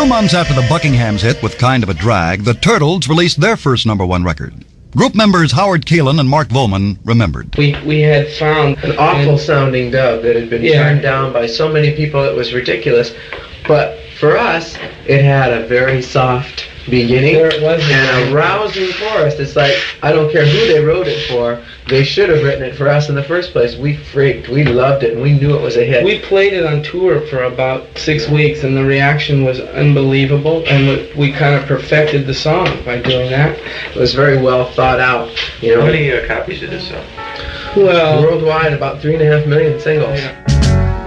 months after the Buckinghams hit with Kind of a Drag, the Turtles released their first #1 record. Group members Howard Keelan and Mark Volman remembered. We had found an awful-sounding dub that had been turned down by so many people it was ridiculous. But for us, it had a very soft beginning and a rousing chorus. It's like, I don't care who they wrote it for, they should have written it for us in the first place. We freaked, we loved it, and we knew it was a hit. We played it on tour for about 6 weeks, and the reaction was unbelievable, and we kind of perfected the song by doing that. It was very well thought out. You know, how many copies did it sell? Well, worldwide, about 3.5 million singles. Yeah.